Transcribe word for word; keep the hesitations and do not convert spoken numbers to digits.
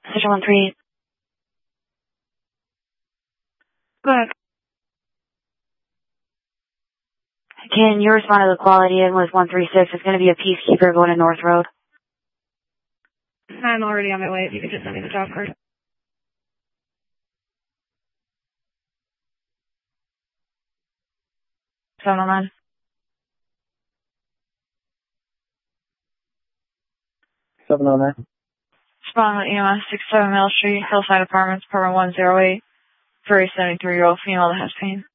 Station one three. Go ahead. Can you respond to the quality in with one three six? It's going to be a peacekeeper going to North Road. I'm already on my way. If you could just send me the job card. seven oh nine. seven oh nine. Respond with E M S six seven Mill Street, Hillside Apartments, apartment one oh eight, for a seventy-three-year-old female that has pain.